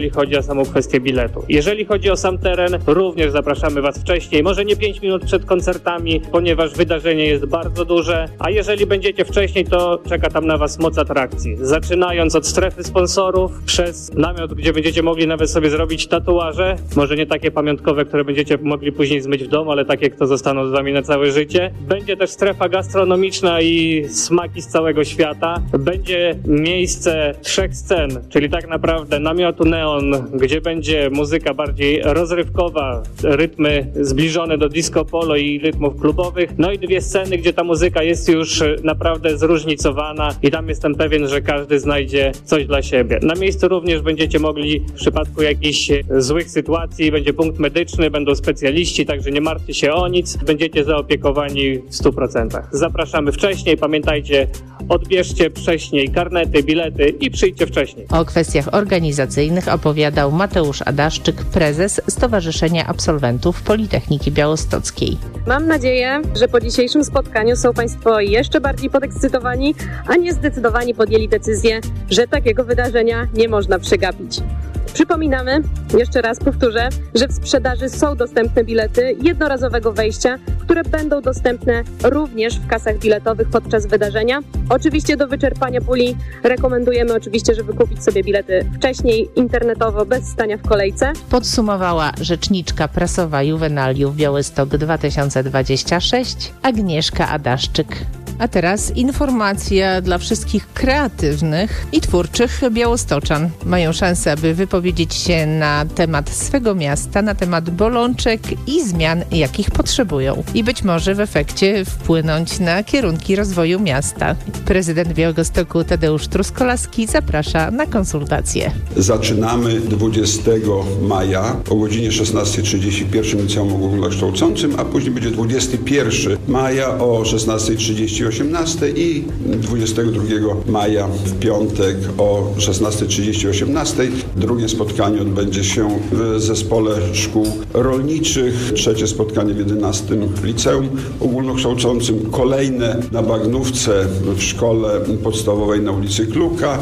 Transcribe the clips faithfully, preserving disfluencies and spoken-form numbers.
jeżeli chodzi o samą kwestię biletu. Jeżeli chodzi o sam teren, również zapraszamy Was wcześniej, może nie pięć minut przed koncertami, ponieważ wydarzenie jest bardzo duże, a jeżeli będziecie wcześniej, to czeka tam na Was moc atrakcji. Zaczynając od strefy sponsorów, przez namiot, gdzie będziecie mogli nawet sobie zrobić tatuaże, może nie takie pamiątkowe, które będziecie mogli później zmyć w domu, ale takie, które zostaną z Wami na całe życie. Będzie też strefa gastronomiczna i smaki z całego świata. Będzie miejsce trzech scen, czyli tak naprawdę namiotu Neon, gdzie będzie muzyka bardziej rozrywkowa, rytmy zbliżone do disco polo i rytmów klubowych. No i dwie sceny, gdzie ta muzyka jest już naprawdę zróżnicowana i tam jestem pewien, że każdy znajdzie coś dla siebie. Na miejscu również będziecie mogli w przypadku jakichś złych sytuacji, będzie punkt medyczny, będą specjaliści, także nie martwcie się o nic, będziecie zaopiekowani w stu procentach. Zapraszamy wcześniej, pamiętajcie, odbierzcie wcześniej karnety, bilety i przyjdźcie wcześniej. O kwestiach organizacyjnych opowiadał Mateusz Adaszczyk, prezes Stowarzyszenia Absolwentów Politechniki Białostockiej. Mam nadzieję, że po dzisiejszym spotkaniu są Państwo jeszcze bardziej podekscytowani, a nie zdecydowani podjęli decyzję, że takiego wydarzenia nie można przegapić. Przypominamy, jeszcze raz powtórzę, że w sprzedaży są dostępne bilety jednorazowego wejścia, które będą dostępne również w kasach biletowych podczas wydarzenia. Oczywiście do wyczerpania puli rekomendujemy oczywiście, żeby kupić sobie bilety wcześniej, internetowo, bez stania w kolejce. Podsumowała rzeczniczka prasowa Juvenaliów Białystok dwa tysiące dwadzieścia sześć Agnieszka Adaszczyk. A teraz informacja dla wszystkich kreatywnych i twórczych białostoczan. Mają szansę, aby wypowiedzieć się na temat swego miasta, na temat bolączek i zmian, jakich potrzebują. I być może w efekcie wpłynąć na kierunki rozwoju miasta. Prezydent Białegostoku Tadeusz Truskolaski zaprasza na konsultacje. Zaczynamy dwudziestego maja o godzinie szesnastej trzydzieści w pierwszym liceum ogólnokształcącym, a później będzie dwudziestego pierwszego maja o szesnastej trzydzieści osiemnastej i dwudziestego drugiego maja w piątek o szesnastej trzydzieści osiemnastej. Drugie spotkanie odbędzie się w zespole szkół rolniczych. Trzecie spotkanie w jedenastym liceum ogólnokształcącym. Kolejne na Bagnówce w szkole podstawowej na ulicy Kluka.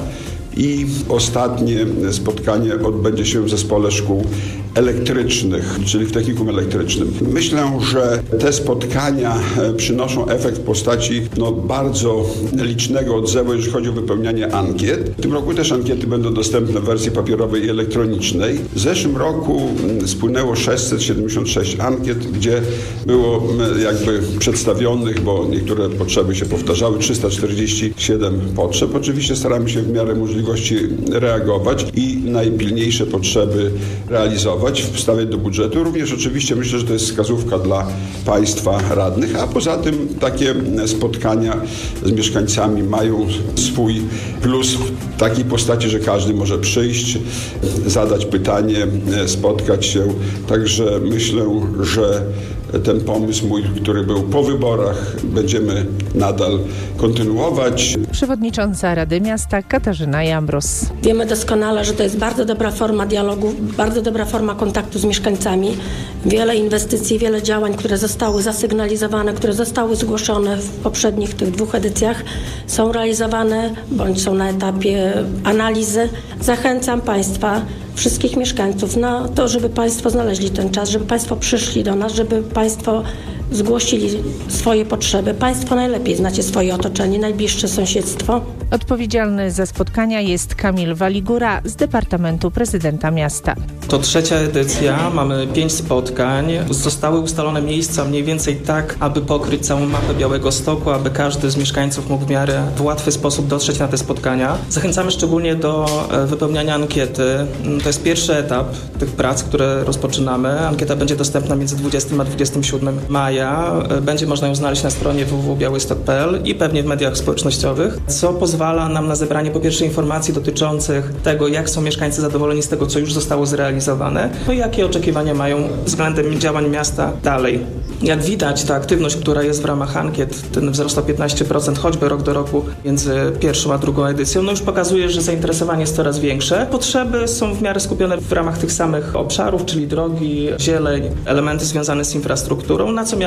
I ostatnie spotkanie odbędzie się w zespole szkół elektrycznych, czyli w technikum elektrycznym. Myślę, że te spotkania przynoszą efekt w postaci no, bardzo licznego odzewu, jeżeli chodzi o wypełnianie ankiet. W tym roku też ankiety będą dostępne w wersji papierowej i elektronicznej. W zeszłym roku spłynęło sześćset siedemdziesiąt sześć ankiet, gdzie było jakby przedstawionych, bo niektóre potrzeby się powtarzały, trzysta czterdzieści siedem potrzeb. Oczywiście staramy się w miarę możliwości reagować i najpilniejsze potrzeby realizować, wstawiać do budżetu. Również oczywiście myślę, że to jest wskazówka dla Państwa radnych, a poza tym takie spotkania z mieszkańcami mają swój plus w takiej postaci, że każdy może przyjść, zadać pytanie, spotkać się. Także myślę, że ten pomysł mój, który był po wyborach, będziemy nadal kontynuować. Przewodnicząca Rady Miasta Katarzyna Jambros. Wiemy doskonale, że to jest bardzo dobra forma dialogu, bardzo dobra forma kontaktu z mieszkańcami. Wiele inwestycji, wiele działań, które zostały zasygnalizowane, które zostały zgłoszone w poprzednich tych dwóch edycjach, są realizowane bądź są na etapie analizy. Zachęcam Państwa, wszystkich mieszkańców na to, żeby Państwo znaleźli ten czas, żeby Państwo przyszli do nas, żeby Państwo zgłosili swoje potrzeby. Państwo najlepiej znacie swoje otoczenie, najbliższe sąsiedztwo. Odpowiedzialny za spotkania jest Kamil Waligura z Departamentu Prezydenta Miasta. To trzecia edycja, mamy pięć spotkań. Zostały ustalone miejsca mniej więcej tak, aby pokryć całą mapę Białegostoku, aby każdy z mieszkańców mógł w miarę w łatwy sposób dotrzeć na te spotkania. Zachęcamy szczególnie do wypełniania ankiety. To jest pierwszy etap tych prac, które rozpoczynamy. Ankieta będzie dostępna między dwudziestego a dwudziestego siódmego maja. Będzie można ją znaleźć na stronie w w w kropka białystok kropka p l i pewnie w mediach społecznościowych, co pozwala nam na zebranie po pierwsze informacji dotyczących tego, jak są mieszkańcy zadowoleni z tego, co już zostało zrealizowane, no i jakie oczekiwania mają względem działań miasta dalej. Jak widać, ta aktywność, która jest w ramach ankiet, ten wzrost o piętnaście procent, choćby rok do roku między pierwszą a drugą edycją, no już pokazuje, że zainteresowanie jest coraz większe. Potrzeby są w miarę skupione w ramach tych samych obszarów, czyli drogi, zieleń, elementy związane z infrastrukturą, na co miasto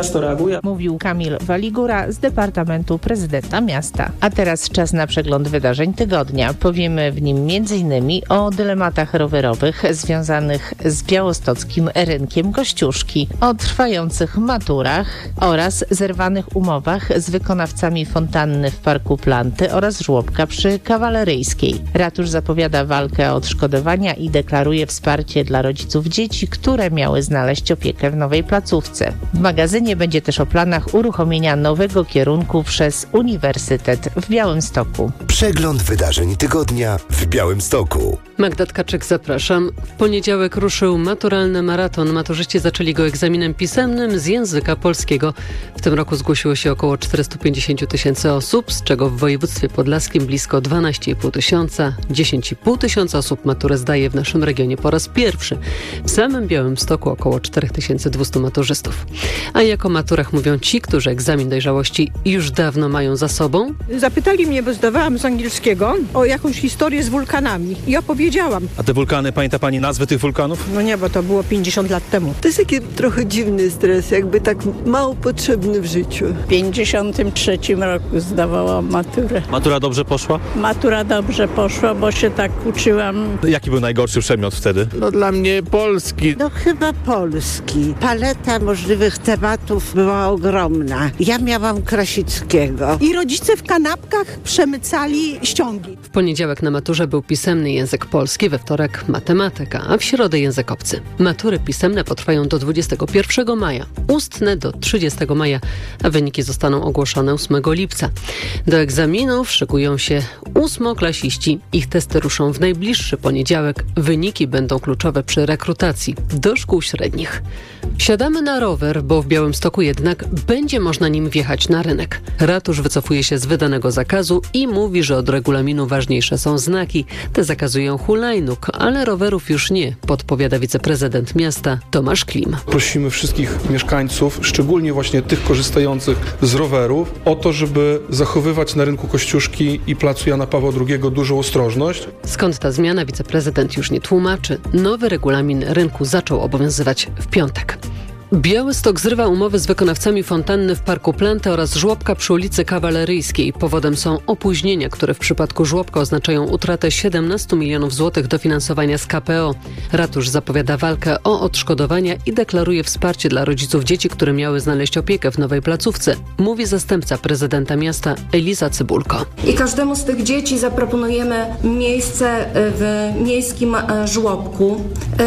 miasto reaguje. Mówił Kamil Waligura z Departamentu Prezydenta Miasta. A teraz czas na przegląd wydarzeń tygodnia. Powiemy w nim między innymi o dylematach rowerowych związanych z białostockim rynkiem Kościuszki, o trwających maturach oraz zerwanych umowach z wykonawcami fontanny w Parku Planty oraz żłobka przy Kawaleryjskiej. Ratusz zapowiada walkę o odszkodowania i deklaruje wsparcie dla rodziców dzieci, które miały znaleźć opiekę w nowej placówce. W magazynie będzie też o planach uruchomienia nowego kierunku przez Uniwersytet w Białymstoku. Przegląd wydarzeń tygodnia w Białymstoku. Magda Tkaczyk, zapraszam. W poniedziałek ruszył maturalny maraton. Maturzyści zaczęli go egzaminem pisemnym z języka polskiego. W tym roku zgłosiło się około czterysta pięćdziesiąt tysięcy osób, z czego w województwie podlaskim blisko dwanaście i pół tysiąca. dziesięć i pół tysiąca osób maturę zdaje w naszym regionie po raz pierwszy. W samym Białymstoku około cztery tysiące dwieście maturzystów. A jak o maturach mówią ci, którzy egzamin dojrzałości już dawno mają za sobą? Zapytali mnie, bo zdawałam z angielskiego, o jakąś historię z wulkanami. I opowiedziałam. A te wulkany, pamięta pani nazwy tych wulkanów? No nie, bo to było pięćdziesiąt lat temu. To jest taki trochę dziwny stres, jakby tak mało potrzebny w życiu. W pięćdziesiątym trzecim roku zdawałam maturę. Matura dobrze poszła? Matura dobrze poszła, bo się tak uczyłam. Jaki był najgorszy przedmiot wtedy? No dla mnie polski. No chyba polski. Paleta możliwych tematów była ogromna. Ja miałam Krasickiego. I rodzice w kanapkach przemycali ściągi. W poniedziałek na maturze był pisemny język polski, we wtorek matematyka, a w środę język obcy. Matury pisemne potrwają do dwudziestego pierwszego maja, ustne do trzydziestego maja, a wyniki zostaną ogłoszone ósmego lipca. Do egzaminów szykują się ósmoklasiści. Ich testy ruszą w najbliższy poniedziałek. Wyniki będą kluczowe przy rekrutacji do szkół średnich. Siadamy na rower, bo w Białymstoku jednak będzie można nim wjechać na rynek. Ratusz wycofuje się z wydanego zakazu i mówi, że od regulaminu ważniejsze są znaki. Te zakazują hulajnóg, ale rowerów już nie, podpowiada wiceprezydent miasta Tomasz Klim. Prosimy wszystkich mieszkańców, szczególnie właśnie tych korzystających z rowerów, o to, żeby zachowywać na rynku Kościuszki i placu Jana Pawła drugiego dużą ostrożność. Skąd ta zmiana, wiceprezydent już nie tłumaczy. Nowy regulamin rynku zaczął obowiązywać w piątek. Białystok zrywa umowy z wykonawcami fontanny w Parku Planty oraz żłobka przy ulicy Kawaleryjskiej. Powodem są opóźnienia, które w przypadku żłobka oznaczają utratę siedemnaście milionów złotych dofinansowania z K P O. Ratusz zapowiada walkę o odszkodowania i deklaruje wsparcie dla rodziców dzieci, które miały znaleźć opiekę w nowej placówce, mówi zastępca prezydenta miasta Eliza Cybulko. I każdemu z tych dzieci zaproponujemy miejsce w miejskim żłobku.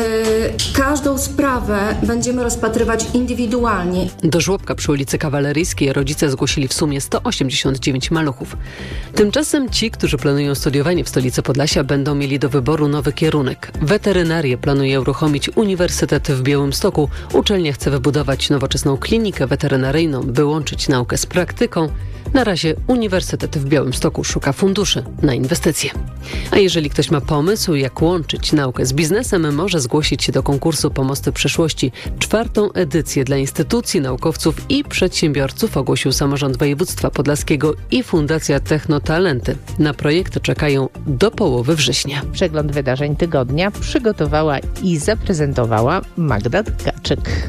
Każdą sprawę będziemy rozpatrywać indywidualnie. Do żłobka przy ulicy Kawaleryjskiej rodzice zgłosili w sumie sto osiemdziesiąt dziewięć maluchów. Tymczasem ci, którzy planują studiowanie w stolicy Podlasia, będą mieli do wyboru nowy kierunek. Weterynarię planuje uruchomić Uniwersytet w Białymstoku. Uczelnia chce wybudować nowoczesną klinikę weterynaryjną, by łączyć naukę z praktyką. Na razie Uniwersytet w Białymstoku szuka funduszy na inwestycje. A jeżeli ktoś ma pomysł, jak łączyć naukę z biznesem, może zgłosić się do konkursu Pomosty Przyszłości. Czwartą edycję dla instytucji, naukowców i przedsiębiorców ogłosił samorząd województwa podlaskiego i Fundacja Technotalenty. Na projekty czekają do połowy września. Przegląd wydarzeń tygodnia przygotowała i zaprezentowała Magda Tkaczyk.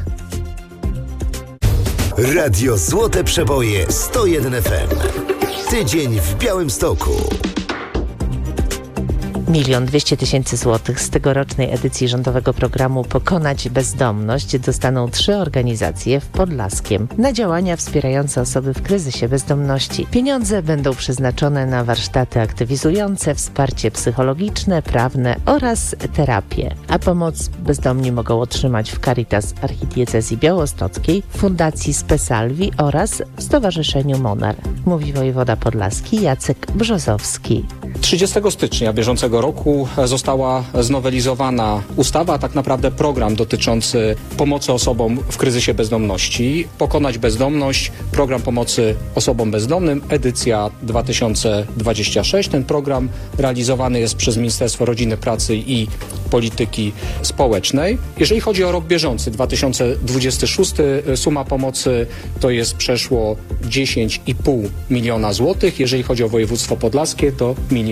Radio Złote Przeboje sto jeden F M. Tydzień w Białymstoku. Milion dwieście tysięcy złotych z tegorocznej edycji rządowego programu Pokonać Bezdomność dostaną trzy organizacje w Podlaskiem na działania wspierające osoby w kryzysie bezdomności. Pieniądze będą przeznaczone na warsztaty aktywizujące, wsparcie psychologiczne, prawne oraz terapię. A pomoc bezdomni mogą otrzymać w Caritas Archidiecezji Białostockiej, Fundacji Spesalvi oraz w Stowarzyszeniu Monar. Mówi wojewoda podlaski Jacek Brzozowski. trzydziestego stycznia bieżącego roku została znowelizowana ustawa, a tak naprawdę program dotyczący pomocy osobom w kryzysie bezdomności. Pokonać bezdomność, program pomocy osobom bezdomnym, edycja dwa tysiące dwudziesty szósty. Ten program realizowany jest przez Ministerstwo Rodziny, Pracy i Polityki Społecznej. Jeżeli chodzi o rok bieżący, dwa tysiące dwudziesty szósty, suma pomocy to jest przeszło dziesięć i pół miliona złotych. Jeżeli chodzi o województwo podlaskie, to milion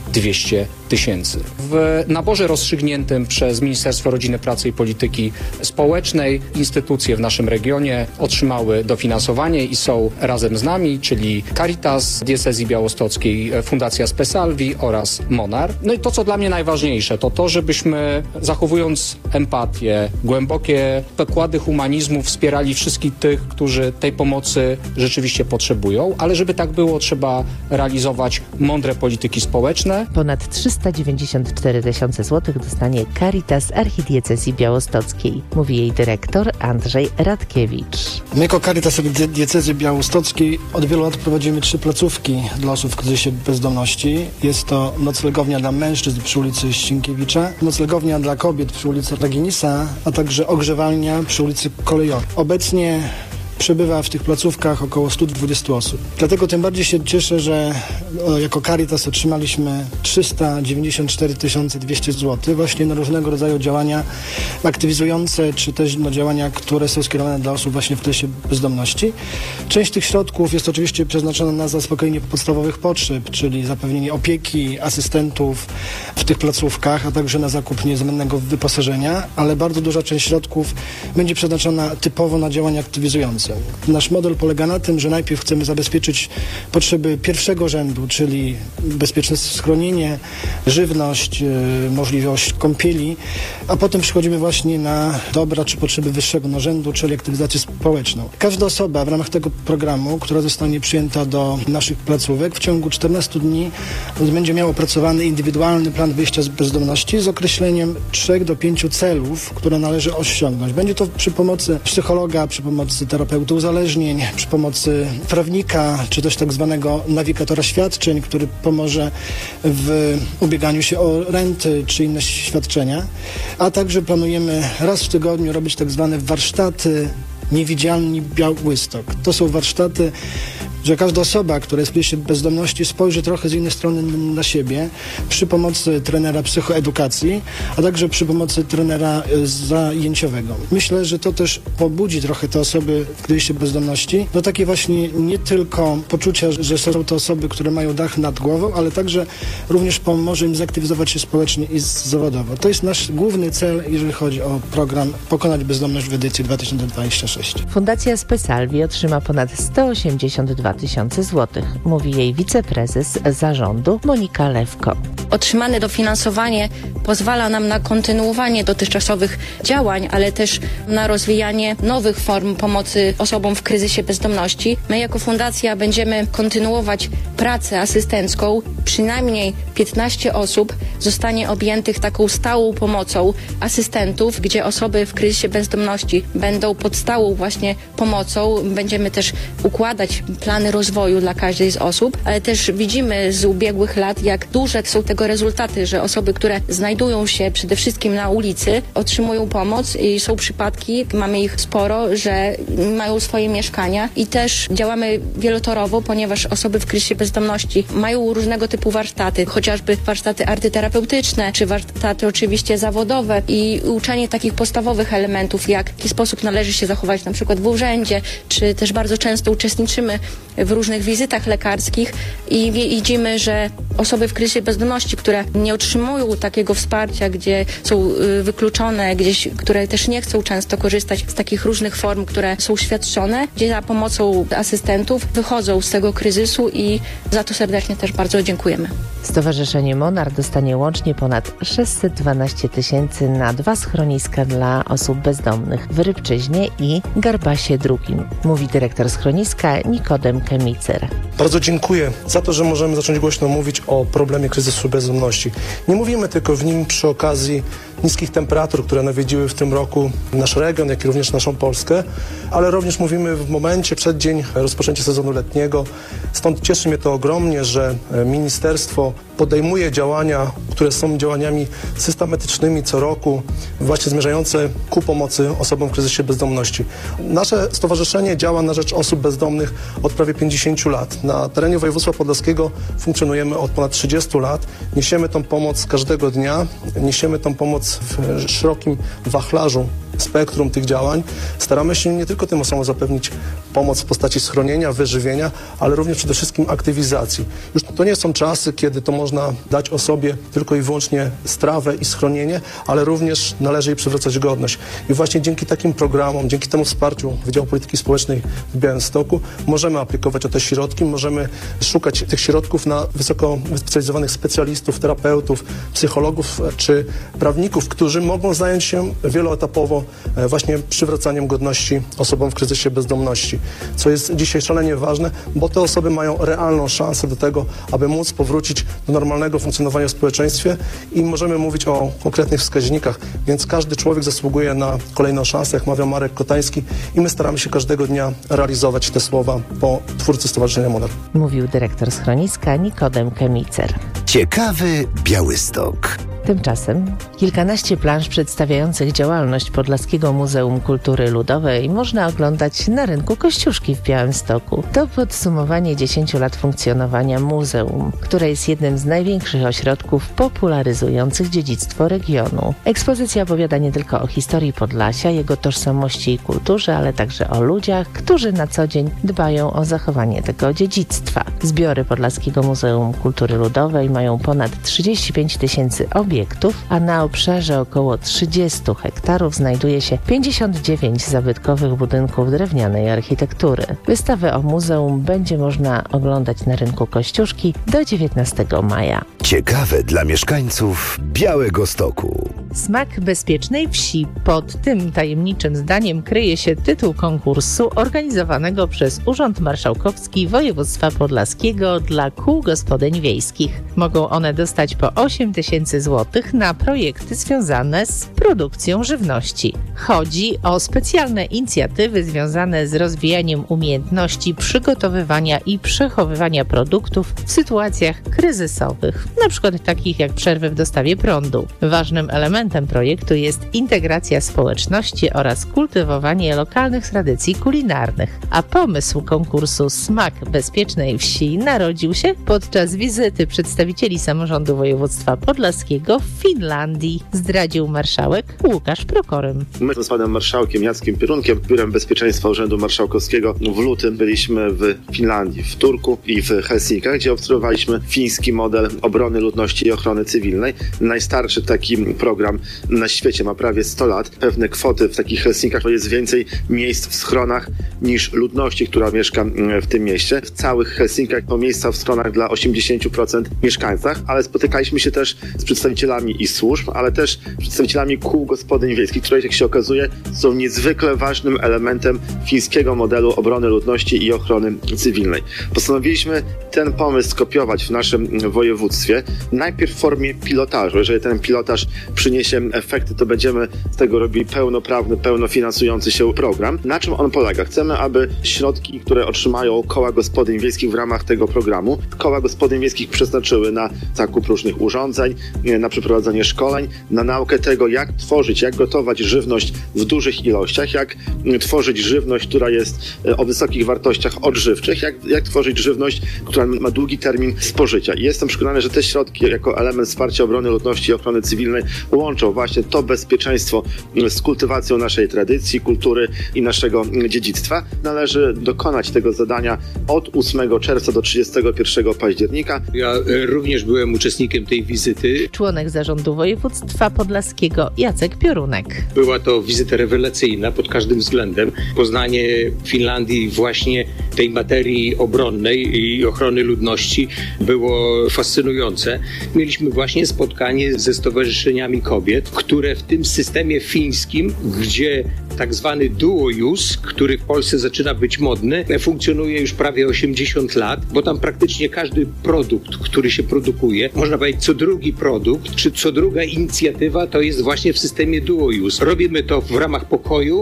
dwieście tysięcy. W naborze rozstrzygniętym przez Ministerstwo Rodziny, Pracy i Polityki Społecznej instytucje w naszym regionie otrzymały dofinansowanie i są razem z nami, czyli Caritas Diecezji Białostockiej, Fundacja Spesalvi oraz Monar. No i to, co dla mnie najważniejsze, to to, żebyśmy zachowując empatię, głębokie pokłady humanizmu wspierali wszystkich tych, którzy tej pomocy rzeczywiście potrzebują, ale żeby tak było, trzeba realizować mądre polityki społeczne. Ponad trzysta dziewięćdziesiąt cztery tysiące złotych dostanie Caritas Archidiecezji Białostockiej, mówi jej dyrektor Andrzej Radkiewicz. My jako Caritas Archidiecezji Białostockiej od wielu lat prowadzimy trzy placówki dla osób w kryzysie bezdomności. Jest to noclegownia dla mężczyzn przy ulicy Ścienkiewicza, noclegownia dla kobiet przy ulicy Raginisa, a także ogrzewalnia przy ulicy Kolejowej. Obecnie przebywa w tych placówkach około sto dwadzieścia osób. Dlatego tym bardziej się cieszę, że jako Caritas otrzymaliśmy trzysta dziewięćdziesiąt cztery tysiące dwieście złotych właśnie na różnego rodzaju działania aktywizujące, czy też no, działania, które są skierowane dla osób właśnie w kryzysie bezdomności. Część tych środków jest oczywiście przeznaczona na zaspokojenie podstawowych potrzeb, czyli zapewnienie opieki, asystentów w tych placówkach, a także na zakup niezbędnego wyposażenia, ale bardzo duża część środków będzie przeznaczona typowo na działania aktywizujące. Nasz model polega na tym, że najpierw chcemy zabezpieczyć potrzeby pierwszego rzędu, czyli bezpieczne schronienie, żywność, możliwość kąpieli, a potem przechodzimy właśnie na dobra czy potrzeby wyższego rzędu, czyli aktywizację społeczną. Każda osoba w ramach tego programu, która zostanie przyjęta do naszych placówek, w ciągu czternastu dni będzie miała opracowany indywidualny plan wyjścia z bezdomności z określeniem trzech do pięciu celów, które należy osiągnąć. Będzie to przy pomocy psychologa, przy pomocy terapeuty uzależnień, przy pomocy prawnika, czy też tak zwanego nawigatora świadczeń, który pomoże w ubieganiu się o renty czy inne świadczenia. A także planujemy raz w tygodniu robić tak zwane warsztaty Niewidzialni Białystok. To są warsztaty, że każda osoba, która jest w kryzysie bezdomności, spojrzy trochę z innej strony na siebie przy pomocy trenera psychoedukacji, a także przy pomocy trenera zajęciowego. Myślę, że to też pobudzi trochę te osoby w kryzysie bezdomności do takiej właśnie nie tylko poczucia, że są to osoby, które mają dach nad głową, ale także również pomoże im zaktywizować się społecznie i zawodowo. To jest nasz główny cel, jeżeli chodzi o program Pokonać Bezdomność w edycji dwa tysiące dwudziestej szóstej. Fundacja Spesalvi otrzyma ponad sto osiemdziesiąt dwa tysiące złotych, mówi jej wiceprezes zarządu Monika Lewko. Otrzymane dofinansowanie pozwala nam na kontynuowanie dotychczasowych działań, ale też na rozwijanie nowych form pomocy osobom w kryzysie bezdomności. My jako fundacja będziemy kontynuować pracę asystencką. Przynajmniej piętnaście osób zostanie objętych taką stałą pomocą asystentów, gdzie osoby w kryzysie bezdomności będą pod stałą właśnie pomocą. Będziemy też układać plany rozwoju dla każdej z osób, ale też widzimy z ubiegłych lat, jak duże są tego rezultaty, że osoby, które znajdują się przede wszystkim na ulicy, otrzymują pomoc i są przypadki, mamy ich sporo, że mają swoje mieszkania i też działamy wielotorowo, ponieważ osoby w kryzysie bezdomności mają różnego typu warsztaty, chociażby warsztaty artyterapeutyczne, czy warsztaty oczywiście zawodowe i uczenie takich podstawowych elementów, jak w jaki sposób należy się zachować na przykład w urzędzie, czy też bardzo często uczestniczymy w różnych wizytach lekarskich i widzimy, że osoby w kryzysie bezdomności, które nie otrzymują takiego wsparcia, gdzie są wykluczone, gdzieś, które też nie chcą często korzystać z takich różnych form, które są świadczone, gdzie za pomocą asystentów wychodzą z tego kryzysu i za to serdecznie też bardzo dziękujemy. Stowarzyszenie Monar dostanie łącznie ponad sześćset dwanaście tysięcy na dwa schroniska dla osób bezdomnych w Rybczyźnie i Garbasie drugim, mówi dyrektor schroniska Nikodem Kemicer. Bardzo dziękuję za to, że możemy zacząć głośno mówić o problemie kryzysu bezdomności. Nie mówimy tylko w nim przy okazji niskich temperatur, które nawiedziły w tym roku nasz region, jak i również naszą Polskę, ale również mówimy w momencie, przeddzień rozpoczęcia sezonu letniego. Stąd cieszy mnie to ogromnie, że ministerstwo podejmuje działania, które są działaniami systematycznymi co roku, właśnie zmierzające ku pomocy osobom w kryzysie bezdomności. Nasze stowarzyszenie działa na rzecz osób bezdomnych od prawie pięćdziesięciu lat. Na terenie województwa podlaskiego funkcjonujemy od ponad trzydziestu lat. Niesiemy tą pomoc każdego dnia, niesiemy tą pomoc w szerokim wachlarzu spektrum tych działań staramy się nie tylko tym osobom zapewnić pomoc w postaci schronienia, wyżywienia, ale również przede wszystkim aktywizacji. Już to nie są czasy, kiedy to można dać osobie tylko i wyłącznie strawę i schronienie, ale również należy jej przywracać godność. I właśnie dzięki takim programom, dzięki temu wsparciu Wydziału Polityki Społecznej w Białymstoku możemy aplikować o te środki, możemy szukać tych środków na wysoko wyspecjalizowanych specjalistów, terapeutów, psychologów czy prawników, którzy mogą zająć się wieloetapowo właśnie przywracaniem godności osobom w kryzysie bezdomności, co jest dzisiaj szalenie ważne, bo te osoby mają realną szansę do tego, aby móc powrócić do normalnego funkcjonowania w społeczeństwie i możemy mówić o konkretnych wskaźnikach, więc każdy człowiek zasługuje na kolejną szansę, jak mawiał Marek Kotański, i my staramy się każdego dnia realizować te słowa po twórcy Stowarzyszenia Model. Mówił dyrektor schroniska Nikodem Kemicer. Ciekawy Białystok. Tymczasem kilkanaście plansz przedstawiających działalność Podlaskiego Muzeum Kultury Ludowej można oglądać na rynku Kościuszki w Białymstoku. To podsumowanie dziesięciu lat funkcjonowania muzeum, które jest jednym z największych ośrodków popularyzujących dziedzictwo regionu. Ekspozycja opowiada nie tylko o historii Podlasia, jego tożsamości i kulturze, ale także o ludziach, którzy na co dzień dbają o zachowanie tego dziedzictwa. Zbiory Podlaskiego Muzeum Kultury Ludowej mają ponad trzydzieści pięć tysięcy obiektów, a na obszarze około trzydzieści hektarów znajduje się pięćdziesiąt dziewięć zabytkowych budynków drewnianej architektury. Wystawę o muzeum będzie można oglądać na rynku Kościuszki do dziewiętnastego maja. Ciekawe dla mieszkańców Białegostoku. Smak bezpiecznej wsi. Pod tym tajemniczym zdaniem kryje się tytuł konkursu organizowanego przez Urząd Marszałkowski Województwa Podlaskiego dla kół gospodyń wiejskich. Mogą one dostać po osiem tysięcy złotych na projekty związane z produkcją żywności. Chodzi o specjalne inicjatywy związane z rozwijaniem umiejętności przygotowywania i przechowywania produktów w sytuacjach kryzysowych, na przykład takich jak przerwy w dostawie prądu. Ważnym elementem projektu jest integracja społeczności oraz kultywowanie lokalnych tradycji kulinarnych. A pomysł konkursu Smak bezpiecznej wsi narodził się podczas wizyty przedstawicieli samorządu województwa podlaskiego w Finlandii, zdradził marszałek Łukasz Prokorym. My z panem marszałkiem Jackiem Pierunkiem, Biurem Bezpieczeństwa Urzędu Marszałkowskiego, w lutym byliśmy w Finlandii, w Turku i w Helsinkach, gdzie obserwowaliśmy fiński model obrony ludności i ochrony cywilnej. Najstarszy taki program na świecie, ma prawie sto lat. Pewne kwoty w takich Helsinkach to jest więcej miejsc w schronach niż ludności, która mieszka w tym mieście. W całych Helsinkach to miejsca w schronach dla osiemdziesiąt procent mieszkańców, ale spotykaliśmy się też z przedstawicielami i służb, ale też przedstawicielami kół gospodyń wiejskich, które, jak się okazuje, są niezwykle ważnym elementem fińskiego modelu obrony ludności i ochrony cywilnej. Postanowiliśmy ten pomysł skopiować w naszym województwie, najpierw w formie pilotażu. Jeżeli ten pilotaż przyniesie efekty, to będziemy z tego robili pełnoprawny, pełnofinansujący się program. Na czym on polega? Chcemy, aby środki, które otrzymają koła gospodyń wiejskich w ramach tego programu, koła gospodyń wiejskich przeznaczyły na zakup różnych urządzeń, na przeprowadzenie szkoleń, na naukę tego, jak tworzyć, jak gotować żywność w dużych ilościach, jak tworzyć żywność, która jest o wysokich wartościach odżywczych, jak, jak tworzyć żywność, która ma długi termin spożycia. I jestem przekonany, że te środki jako element wsparcia obrony ludności i ochrony cywilnej łączą właśnie to bezpieczeństwo z kultywacją naszej tradycji, kultury i naszego dziedzictwa. Należy dokonać tego zadania od ósmego czerwca do trzydziestego pierwszego października. Ja również byłem uczestnikiem tej wizyty. Członek zarządu województwa podlaskiego Jacek Piorunek. Była to wizyta rewelacyjna pod każdym względem. Poznanie Finlandii właśnie tej materii obronnej i ochrony ludności było fascynujące. Mieliśmy właśnie spotkanie ze stowarzyszeniami kobiet, które w tym systemie fińskim, gdzie tak zwany duo-use, który w Polsce zaczyna być modny, funkcjonuje już prawie osiemdziesiąt lat, bo tam praktycznie każdy produkt, który się produkuje, można powiedzieć co drugi produkt, czy co druga inicjatywa to jest właśnie w systemie duo-use. Robimy to w ramach pokoju,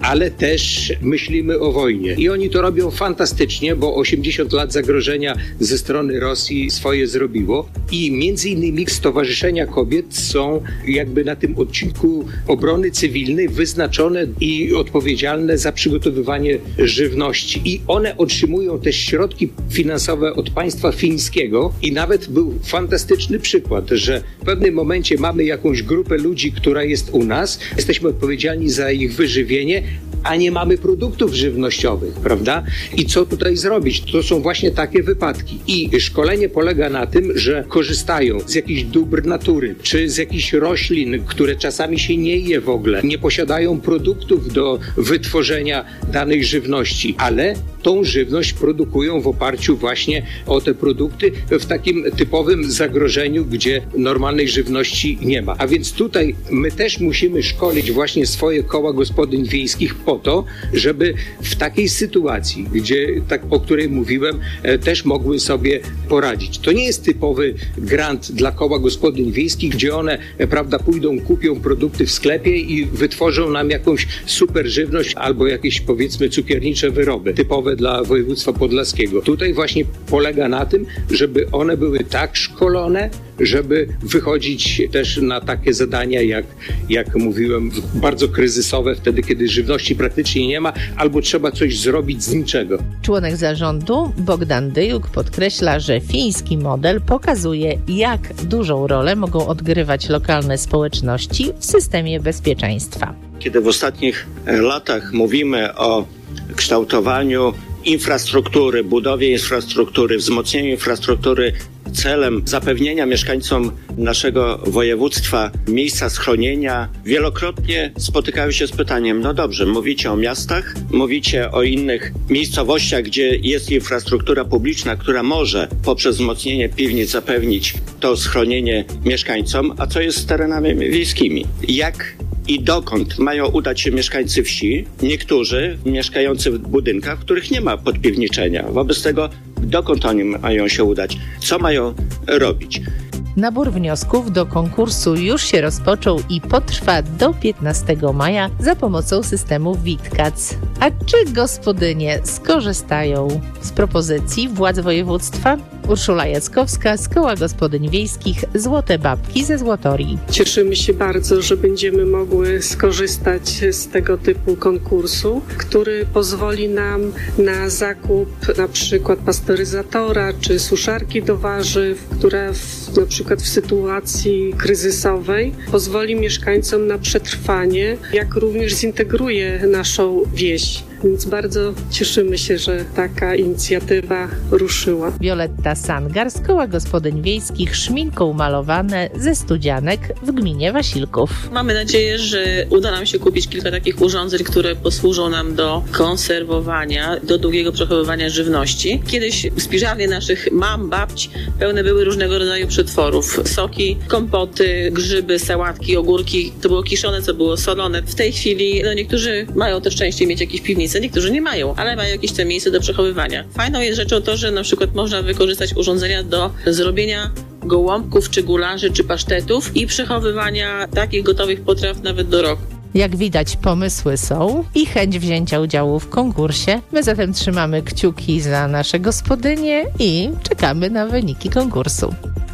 ale też myślimy o wojnie. I oni to robią fantastycznie, bo osiemdziesiąt lat zagrożenia ze strony Rosji swoje zrobiło i między innymi stowarzyszenia kobiet są jakby na tym odcinku obrony cywilnej wyznaczone i odpowiedzialne za przygotowywanie żywności. I one otrzymują też środki finansowe od państwa fińskiego i nawet był fantastyczny przykład, że w pewnym momencie mamy jakąś grupę ludzi, która jest u nas, jesteśmy odpowiedzialni za ich wyżywienie, a nie mamy produktów żywnościowych, prawda? I co tutaj zrobić? To są właśnie takie wypadki. I szkolenie polega na tym, że korzystają z jakichś dóbr natury, czy z jakichś roślin, które czasami się nie je w ogóle, nie posiadają produktów do wytworzenia danej żywności, ale tą żywność produkują w oparciu właśnie o te produkty w takim typowym zagrożeniu, gdzie normalnej żywności nie ma. A więc tutaj my też musimy szkolić właśnie swoje koła gospodyń wiejskich po to, żeby w takiej sytuacji, gdzie, tak o której mówiłem, też mogły sobie poradzić. To nie jest typowy grant dla koła gospodyń wiejskich, gdzie one, prawda, pójdą, kupią produkty w sklepie i wytworzą nam jakąś super żywność albo jakieś, powiedzmy, cukiernicze wyroby typowe dla województwa podlaskiego. Tutaj właśnie polega na tym, żeby one były tak szkolone, żeby wychodzić też na takie zadania, jak, jak mówiłem, bardzo kryzysowe, wtedy, kiedy żywności praktycznie nie ma, albo trzeba coś zrobić z niczego. Członek zarządu Bogdan Dyjuk podkreśla, że fiński model pokazuje, jak dużą rolę mogą odgrywać lokalne społeczności w systemie bezpieczeństwa. Kiedy w ostatnich latach mówimy o kształtowaniu infrastruktury, budowie infrastruktury, wzmocnieniu infrastruktury celem zapewnienia mieszkańcom naszego województwa miejsca schronienia, wielokrotnie spotykają się z pytaniem, no dobrze, mówicie o miastach, mówicie o innych miejscowościach, gdzie jest infrastruktura publiczna, która może poprzez wzmocnienie piwnic zapewnić to schronienie mieszkańcom, a co jest z terenami wiejskimi? Jak i dokąd mają udać się mieszkańcy wsi, niektórzy mieszkający w budynkach, w których nie ma podpiwniczenia. Wobec tego, dokąd oni mają się udać? Co mają robić? Nabór wniosków do konkursu już się rozpoczął i potrwa do piętnastego maja za pomocą systemu Witkac. A czy gospodynie skorzystają z propozycji władz województwa? Urszula Jackowska z Koła Gospodyń Wiejskich Złote Babki ze Złotorii. Cieszymy się bardzo, że będziemy mogły skorzystać z tego typu konkursu, który pozwoli nam na zakup na przykład pasteryzatora czy suszarki do warzyw, która w, na przykład w sytuacji kryzysowej pozwoli mieszkańcom na przetrwanie, jak również zintegruje naszą wieś. Więc bardzo cieszymy się, że taka inicjatywa ruszyła. Wioletta Sangar z Koła Gospodyń Wiejskich Szminką malowane ze Studzianek w gminie Wasilków. Mamy nadzieję, że uda nam się kupić kilka takich urządzeń, które posłużą nam do konserwowania, do długiego przechowywania żywności. Kiedyś spiżarnie naszych mam, babci pełne były różnego rodzaju przetworów. Soki, kompoty, grzyby, sałatki, ogórki. To było kiszone, co było solone. W tej chwili no, niektórzy mają to szczęście mieć jakieś piwnice, niektórzy nie mają, ale mają jakieś tam miejsce do przechowywania. Fajną jest rzeczą to, że na przykład można wykorzystać urządzenia do zrobienia gołąbków, czy gularzy, czy pasztetów i przechowywania takich gotowych potraw nawet do roku. Jak widać, pomysły są i chęć wzięcia udziału w konkursie. My zatem trzymamy kciuki za nasze gospodynie i czekamy na wyniki konkursu.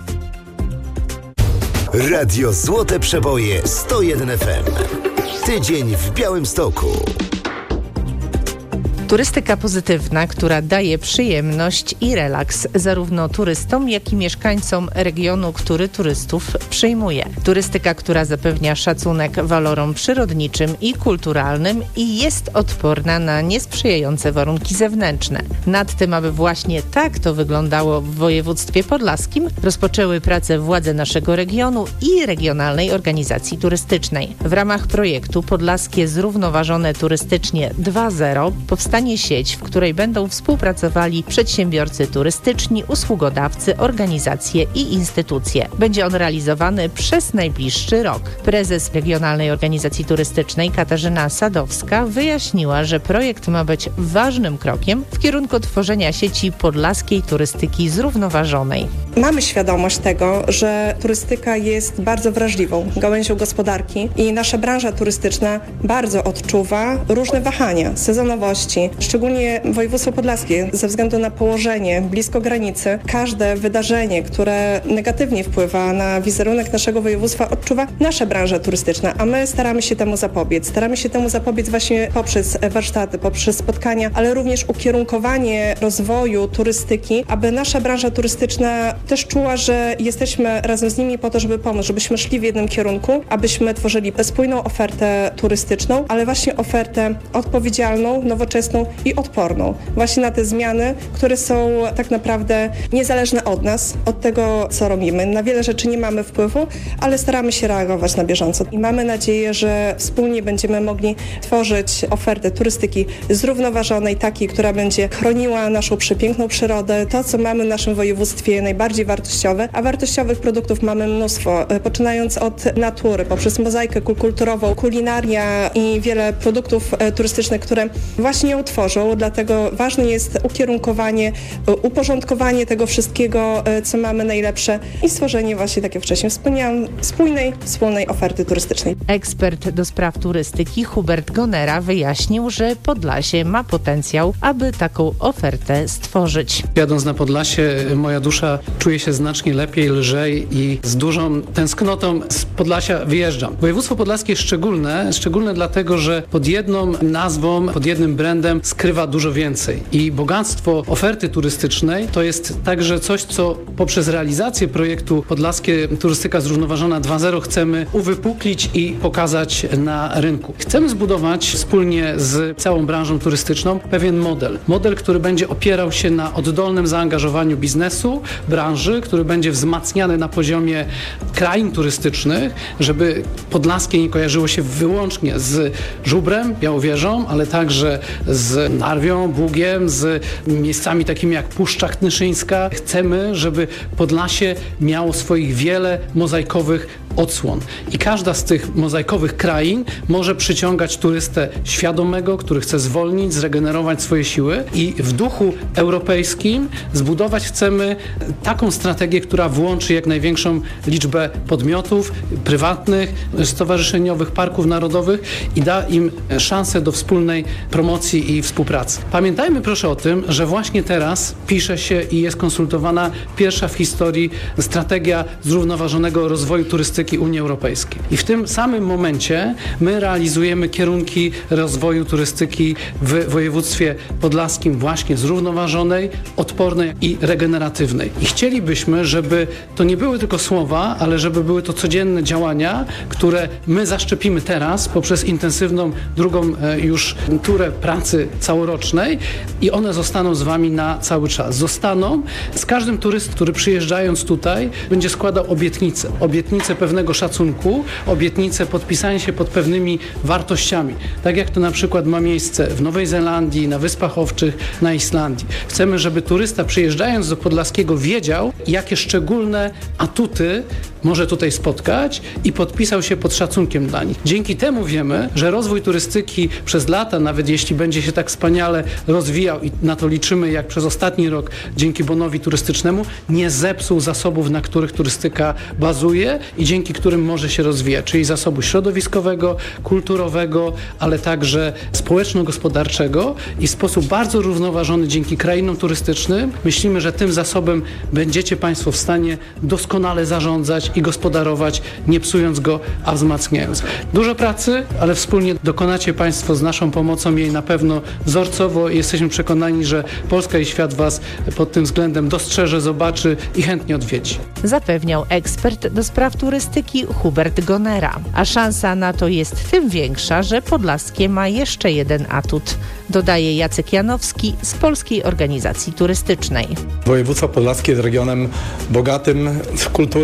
Radio Złote Przeboje sto jeden F M. Tydzień w Białymstoku. Turystyka pozytywna, która daje przyjemność i relaks zarówno turystom, jak i mieszkańcom regionu, który turystów przyjmuje. Turystyka, która zapewnia szacunek walorom przyrodniczym i kulturalnym i jest odporna na niesprzyjające warunki zewnętrzne. Nad tym, aby właśnie tak to wyglądało w województwie podlaskim, rozpoczęły pracę władze naszego regionu i regionalnej organizacji turystycznej. W ramach projektu Podlaskie Zrównoważone Turystycznie dwa zero powstało powstanie sieć, w której będą współpracowali przedsiębiorcy turystyczni, usługodawcy, organizacje i instytucje. Będzie on realizowany przez najbliższy rok. Prezes Regionalnej Organizacji Turystycznej Katarzyna Sadowska wyjaśniła, że projekt ma być ważnym krokiem w kierunku tworzenia sieci podlaskiej turystyki zrównoważonej. Mamy świadomość tego, że turystyka jest bardzo wrażliwą gałęzią gospodarki i nasza branża turystyczna bardzo odczuwa różne wahania sezonowości, szczególnie województwo podlaskie ze względu na położenie blisko granicy. Każde wydarzenie, które negatywnie wpływa na wizerunek naszego województwa, odczuwa nasza branża turystyczna, a my staramy się temu zapobiec. Staramy się temu zapobiec właśnie poprzez warsztaty, poprzez spotkania, ale również ukierunkowanie rozwoju turystyki, aby nasza branża turystyczna też czuła, że jesteśmy razem z nimi po to, żeby pomóc, żebyśmy szli w jednym kierunku, abyśmy tworzyli spójną ofertę turystyczną, ale właśnie ofertę odpowiedzialną, nowoczesną i odporną. Właśnie na te zmiany, które są tak naprawdę niezależne od nas, od tego, co robimy. Na wiele rzeczy nie mamy wpływu, ale staramy się reagować na bieżąco. I mamy nadzieję, że wspólnie będziemy mogli tworzyć ofertę turystyki zrównoważonej, takiej, która będzie chroniła naszą przepiękną przyrodę, to, co mamy w naszym województwie najbardziej wartościowe, a wartościowych produktów mamy mnóstwo, poczynając od natury, poprzez mozaikę kulturową, kulinaria i wiele produktów turystycznych, które właśnie ją tworzą, dlatego ważne jest ukierunkowanie, uporządkowanie tego wszystkiego, co mamy najlepsze i stworzenie właśnie, tak jak wcześniej wspomniałam, spójnej, wspólnej oferty turystycznej. Ekspert do spraw turystyki Hubert Gonera wyjaśnił, że Podlasie ma potencjał, aby taką ofertę stworzyć. Jadąc na Podlasie, moja dusza czuje się znacznie lepiej, lżej i z dużą tęsknotą z Podlasia wyjeżdżam. Województwo podlaskie jest szczególne, szczególne dlatego, że pod jedną nazwą, pod jednym brandem skrywa dużo więcej. I bogactwo oferty turystycznej to jest także coś, co poprzez realizację projektu Podlaskie Turystyka Zrównoważona dwa zero chcemy uwypuklić i pokazać na rynku. Chcemy zbudować wspólnie z całą branżą turystyczną pewien model. Model, który będzie opierał się na oddolnym zaangażowaniu biznesu, branży, który będzie wzmacniany na poziomie krain turystycznych, żeby Podlaskie nie kojarzyło się wyłącznie z Żubrem, Białowieżą, ale także z Narwią, Bugiem, z miejscami takimi jak Puszcza Knyszyńska. Chcemy, żeby Podlasie miało swoich wiele mozaikowych odsłon. I każda z tych mozaikowych krain może przyciągać turystę świadomego, który chce zwolnić, zregenerować swoje siły i w duchu europejskim zbudować chcemy taką strategię, która włączy jak największą liczbę podmiotów prywatnych, stowarzyszeniowych, parków narodowych i da im szansę do wspólnej promocji i współpracy. Pamiętajmy proszę o tym, że właśnie teraz pisze się i jest konsultowana pierwsza w historii strategia zrównoważonego rozwoju turystyki Unii Europejskiej. I w tym samym momencie my realizujemy kierunki rozwoju turystyki w województwie podlaskim właśnie zrównoważonej, odpornej i regeneratywnej. I chcielibyśmy, żeby to nie były tylko słowa, ale żeby były to codzienne działania, które my zaszczepimy teraz poprzez intensywną drugą już turę pracy całorocznej i one zostaną z wami na cały czas. Zostaną. Z każdym turystą, który przyjeżdżając tutaj będzie składał obietnicę. Obietnicę pewnego szacunku, obietnicę podpisania się pod pewnymi wartościami. Tak jak to na przykład ma miejsce w Nowej Zelandii, na Wyspach Owczych, na Islandii. Chcemy, żeby turysta przyjeżdżając do Podlaskiego wiedział, jakie szczególne atuty może tutaj spotkać i podpisał się pod szacunkiem dla nich. Dzięki temu wiemy, że rozwój turystyki przez lata, nawet jeśli będzie się tak wspaniale rozwijał i na to liczymy jak przez ostatni rok dzięki bonowi turystycznemu, nie zepsuł zasobów, na których turystyka bazuje i dzięki którym może się rozwijać, czyli zasobu środowiskowego, kulturowego, ale także społeczno-gospodarczego i w sposób bardzo równoważony dzięki krainom turystycznym myślimy, że tym zasobem będziecie Państwo w stanie doskonale zarządzać i gospodarować, nie psując go, a wzmacniając. Dużo pracy, ale wspólnie dokonacie Państwo z naszą pomocą jej na pewno wzorcowo i jesteśmy przekonani, że Polska i świat Was pod tym względem dostrzeże, zobaczy i chętnie odwiedzi. Zapewniał ekspert do spraw turystyki Hubert Gonera. A szansa na to jest tym większa, że Podlaskie ma jeszcze jeden atut. Dodaje Jacek Janowski z Polskiej Organizacji Turystycznej. Województwo podlaskie jest regionem bogatym w kulturę,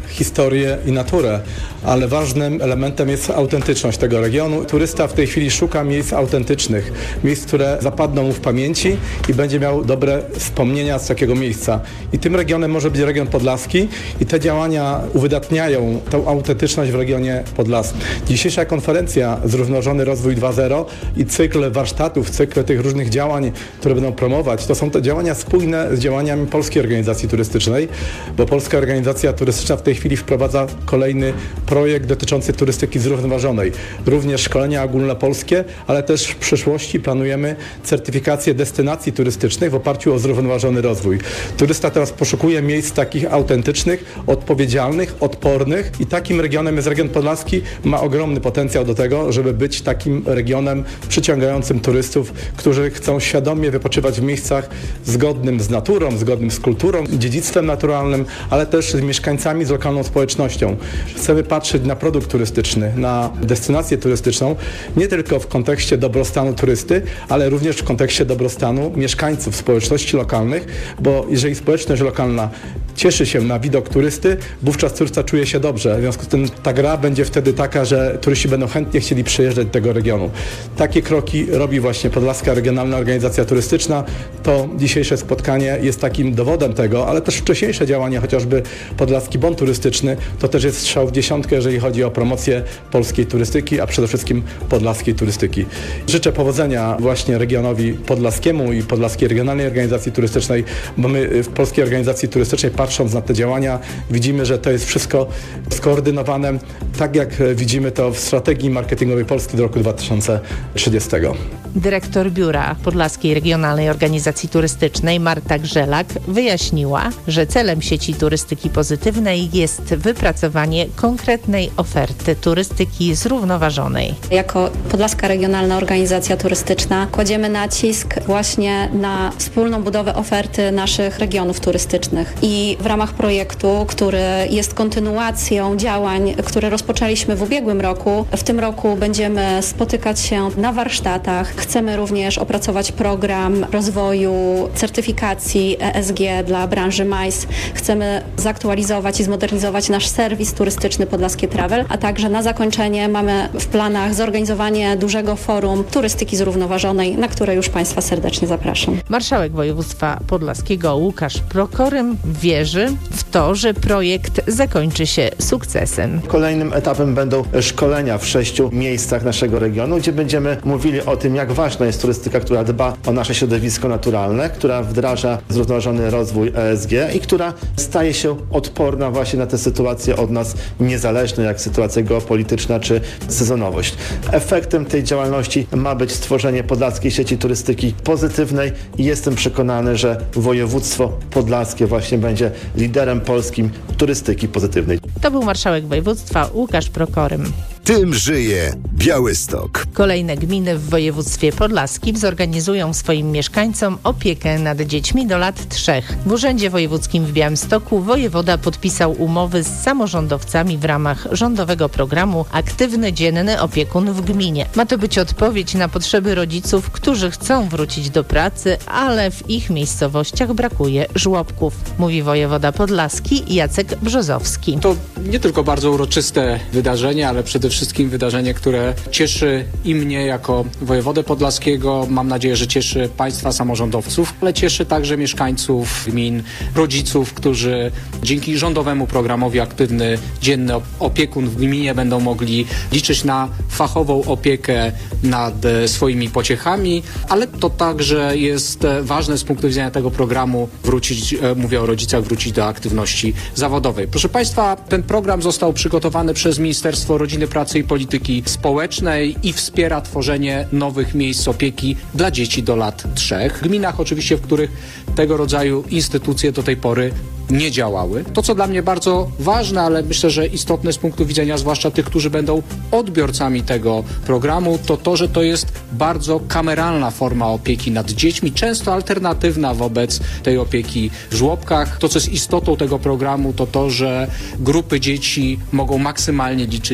historię i naturę, ale ważnym elementem jest autentyczność tego regionu. Turysta w tej chwili szuka miejsc autentycznych, miejsc, które zapadną mu w pamięci i będzie miał dobre wspomnienia z takiego miejsca. I tym regionem może być region podlaski i te działania uwydatniają tą autentyczność w regionie podlaskim. Dzisiejsza konferencja Zrównoważony Rozwój dwa zero i cykl warsztatów, cykl tych różnych działań, które będą promować, to są te działania spójne z działaniami Polskiej Organizacji Turystycznej, bo Polska Organizacja Turystyczna w tej chwili wprowadza kolejny projekt dotyczący turystyki zrównoważonej. Również szkolenia ogólnopolskie, ale też w przyszłości planujemy certyfikację destynacji turystycznych w oparciu o zrównoważony rozwój. Turysta teraz poszukuje miejsc takich autentycznych, odpowiedzialnych, odpornych i takim regionem jest region podlaski, ma ogromny potencjał do tego, żeby być takim regionem przyciągającym turystów, którzy chcą świadomie wypoczywać w miejscach zgodnym z naturą, zgodnym z kulturą, dziedzictwem naturalnym, ale też z mieszkańcami, z lokalną społecznością. Chcemy patrzeć na produkt turystyczny, na destynację turystyczną, nie tylko w kontekście dobrostanu turysty, ale również w kontekście dobrostanu mieszkańców, społeczności lokalnych, bo jeżeli społeczność lokalna cieszy się na widok turysty, wówczas turysta czuje się dobrze. W związku z tym ta gra będzie wtedy taka, że turyści będą chętnie chcieli przyjeżdżać do tego regionu. Takie kroki robi właśnie Podlaska Regionalna Organizacja Turystyczna. To dzisiejsze spotkanie jest takim dowodem tego, ale też wcześniejsze działania, chociażby Podlaski Bon Turystyczny, to też jest strzał w dziesiątkę, jeżeli chodzi o promocję polskiej turystyki, a przede wszystkim podlaskiej turystyki. Życzę powodzenia właśnie regionowi podlaskiemu i Podlaskiej Regionalnej Organizacji Turystycznej, bo my w Polskiej Organizacji Turystycznej, patrząc na te działania, widzimy, że to jest wszystko skoordynowane, tak jak widzimy to w strategii marketingowej Polski do roku dwa tysiące trzydziestego. Dyrektor Biura Podlaskiej Regionalnej Organizacji Turystycznej Marta Grzelak wyjaśniła, że celem sieci turystyki pozytywnej jest wypracowanie konkretnej oferty turystyki zrównoważonej. Jako Podlaska Regionalna Organizacja Turystyczna kładziemy nacisk właśnie na wspólną budowę oferty naszych regionów turystycznych i w ramach projektu, który jest kontynuacją działań, które rozpoczęliśmy w ubiegłym roku, w tym roku będziemy spotykać się na warsztatach. Chcemy również opracować program rozwoju certyfikacji E S G dla branży M I C E. Chcemy zaktualizować i zmodernizować nasz serwis turystyczny Podlaskie Travel, a także na zakończenie mamy w planach zorganizowanie dużego forum turystyki zrównoważonej, na które już Państwa serdecznie zapraszam. Marszałek województwa podlaskiego Łukasz Prokorym wierzy w to, że projekt zakończy się sukcesem. Kolejnym etapem będą szkolenia w sześciu miejscach naszego regionu, gdzie będziemy mówili o tym, jak ważna jest turystyka, która dba o nasze środowisko naturalne, która wdraża zrównoważony rozwój E S G i która staje się odporna właśnie na te sytuacje od nas niezależne, jak sytuacja geopolityczna czy sezonowość. Efektem tej działalności ma być stworzenie podlaskiej sieci turystyki pozytywnej i jestem przekonany, że województwo podlaskie właśnie będzie liderem polskim turystyki pozytywnej. To był marszałek województwa Łukasz Prokorym. Tym żyje Białystok. Kolejne gminy w województwie podlaskim zorganizują swoim mieszkańcom opiekę nad dziećmi do lat trzech. W Urzędzie Wojewódzkim w Białymstoku wojewoda podpisał umowy z samorządowcami w ramach rządowego programu Aktywny Dzienny Opiekun w Gminie. Ma to być odpowiedź na potrzeby rodziców, którzy chcą wrócić do pracy, ale w ich miejscowościach brakuje żłobków, mówi wojewoda podlaski Jacek Brzozowski. To nie tylko bardzo uroczyste wydarzenie, ale przede wszystkim wydarzenie, które cieszy i mnie jako wojewodę podlaskiego, mam nadzieję, że cieszy państwa samorządowców, ale cieszy także mieszkańców gmin, rodziców, którzy dzięki rządowemu programowi Aktywny Dzienny Opiekun w Gminie będą mogli liczyć na fachową opiekę nad swoimi pociechami, ale to także jest ważne z punktu widzenia tego programu wrócić, mówię o rodzicach, wrócić do aktywności zawodowej. Proszę państwa, ten program został przygotowany przez Ministerstwo Rodziny, Pracy i Polityki Społecznej i wspiera tworzenie nowych miejsc opieki dla dzieci do lat trzech. W gminach oczywiście, w których tego rodzaju instytucje do tej pory nie działały. To, co dla mnie bardzo ważne, ale myślę, że istotne z punktu widzenia zwłaszcza tych, którzy będą odbiorcami tego programu, to to, że to jest bardzo kameralna forma opieki nad dziećmi, często alternatywna wobec tej opieki w żłobkach. To, co jest istotą tego programu, to to, że grupy dzieci mogą maksymalnie liczyć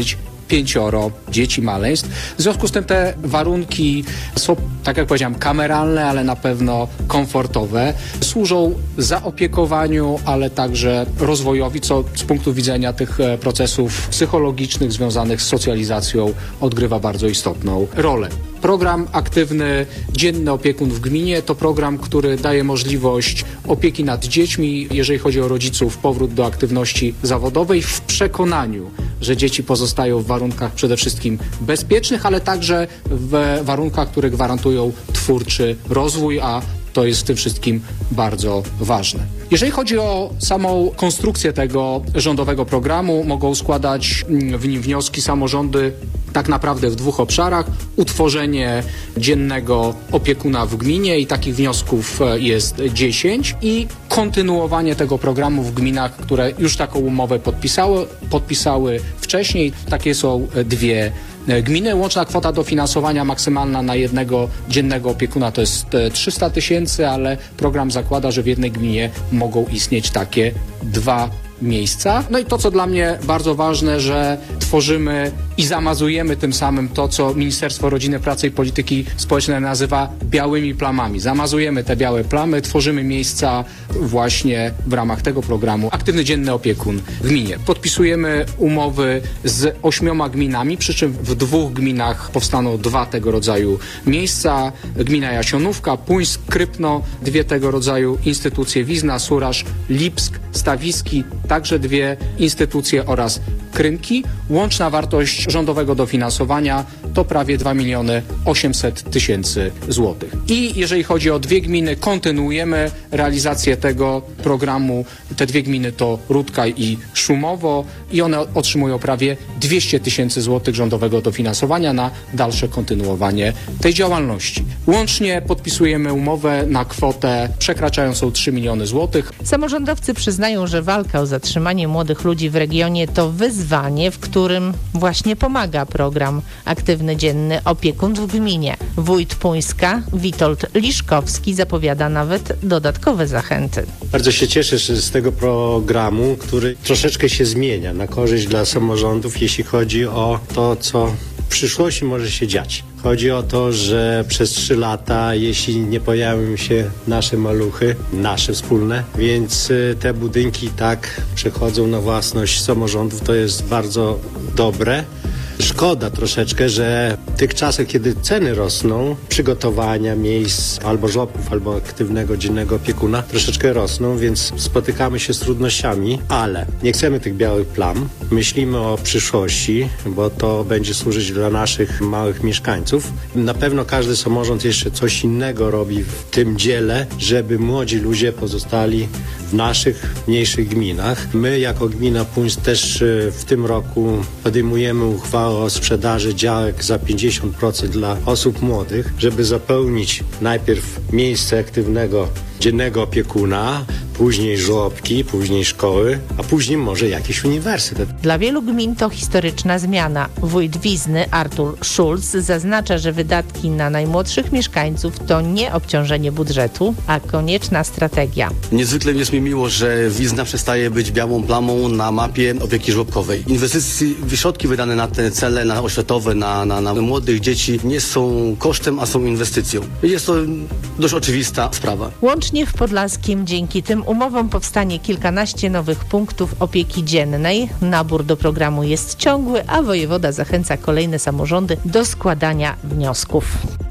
pięcioro dzieci, maleństw. W związku z tym te warunki są, tak jak powiedziałem, kameralne, ale na pewno komfortowe. Służą zaopiekowaniu, ale także rozwojowi, co z punktu widzenia tych procesów psychologicznych związanych z socjalizacją odgrywa bardzo istotną rolę. Program aktywny Dzienny Opiekun w Gminie to program, który daje możliwość opieki nad dziećmi, jeżeli chodzi o rodziców, powrót do aktywności zawodowej w przekonaniu, że dzieci pozostają w warunkach przede wszystkim bezpiecznych, ale także w warunkach, które gwarantują twórczy rozwój, a to jest w tym wszystkim bardzo ważne. Jeżeli chodzi o samą konstrukcję tego rządowego programu, mogą składać w nim wnioski samorządy tak naprawdę w dwóch obszarach. Utworzenie dziennego opiekuna w gminie i takich wniosków jest dziesięć i kontynuowanie tego programu w gminach, które już taką umowę podpisały, podpisały wcześniej. Takie są dwie gminy. Łączna kwota dofinansowania maksymalna na jednego dziennego opiekuna to jest trzysta tysięcy, ale program zakłada, że w jednej gminie mogą istnieć takie dwa miejsca. No i to, co dla mnie bardzo ważne, że tworzymy i zamazujemy tym samym to, co Ministerstwo Rodziny, Pracy i Polityki Społecznej nazywa białymi plamami. Zamazujemy te białe plamy, tworzymy miejsca właśnie w ramach tego programu Aktywny Dzienny Opiekun w gminie. Podpisujemy umowy z ośmioma gminami, przy czym w dwóch gminach powstaną dwa tego rodzaju miejsca. Gmina Jasionówka, Puńsk, Krypno, dwie tego rodzaju instytucje, Wizna, Suraż, Lipsk, Stawiski, także dwie instytucje oraz Krynki. Łączna wartość rządowego dofinansowania to prawie dwa miliony osiemset tysięcy złotych. I jeżeli chodzi o dwie gminy, kontynuujemy realizację tego programu. Te dwie gminy to Rudkaj i Szumowo i one otrzymują prawie dwieście tysięcy złotych rządowego dofinansowania na dalsze kontynuowanie tej działalności. Łącznie podpisujemy umowę na kwotę przekraczającą trzy miliony złotych. Samorządowcy przyznają, że walka o zatrzymanie młodych ludzi w regionie to wyzwanie, w którym właśnie pomaga program Aktywny Dzienny Opiekun w Gminie. Wójt Puńska, Witold Liszkowski, zapowiada nawet dodatkowe zachęty. Bardzo się cieszę z tego programu, który troszeczkę się zmienia na korzyść dla samorządów, jeśli chodzi o to, co w przyszłości może się dziać. Chodzi o to, że przez trzy lata, jeśli nie pojawią się nasze maluchy, nasze wspólne, więc te budynki tak przechodzą na własność samorządów, to jest bardzo dobre. Szkoda troszeczkę, że w tych czasach, kiedy ceny rosną, przygotowania miejsc albo żłobków, albo aktywnego dziennego opiekuna troszeczkę rosną, więc spotykamy się z trudnościami, ale nie chcemy tych białych plam. Myślimy o przyszłości, bo to będzie służyć dla naszych małych mieszkańców. Na pewno każdy samorząd jeszcze coś innego robi w tym dziele, żeby młodzi ludzie pozostali w naszych mniejszych gminach. My jako gmina Puńsk też w tym roku podejmujemy uchwałę o sprzedaży działek za pięćdziesiąt procent dla osób młodych, żeby zapełnić najpierw miejsce aktywnego dziennego opiekuna, później żłobki, później szkoły, a później może jakiś uniwersytet. Dla wielu gmin to historyczna zmiana. Wójt Wizny Artur Schulz zaznacza, że wydatki na najmłodszych mieszkańców to nie obciążenie budżetu, a konieczna strategia. Niezwykle jest mi miło, że Wizna przestaje być białą plamą na mapie opieki żłobkowej. Inwestycje, środki wydane na te cele, na oświatowe, na, na, na młodych dzieci nie są kosztem, a są inwestycją. Jest to dość oczywista sprawa. Łącznie w Podlaskim dzięki tym umowom powstanie kilkanaście nowych punktów opieki dziennej. Nabór do programu jest ciągły, a wojewoda zachęca kolejne samorządy do składania wniosków.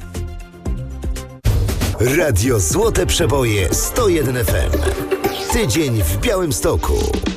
Radio Złote Przeboje sto jeden F M. Tydzień w Białymstoku.